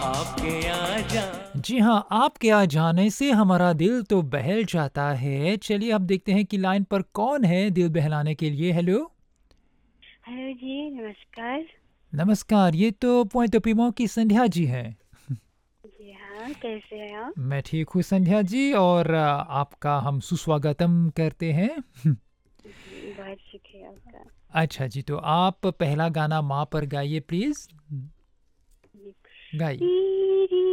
आपके आ जा। जी हाँ, आपके आ जाने से हमारा दिल तो बहल जाता है। चलिए अब देखते हैं कि लाइन पर कौन है दिल बहलाने के लिए। हेलो, हेलो जी, नमस्कार। नमस्कार। ये तो पॉइंट ओपीमो की संध्या जी हैं। जी हाँ, कैसे हैं आप? मैं ठीक हूँ संध्या जी, और आपका हम सुस्वागतम करते हैं। जी, बहुत शुक्रिया आपका। अच्छा जी, तो आप पहला गाना माँ पर गाइए प्लीज़। जी। गाइए। तेरी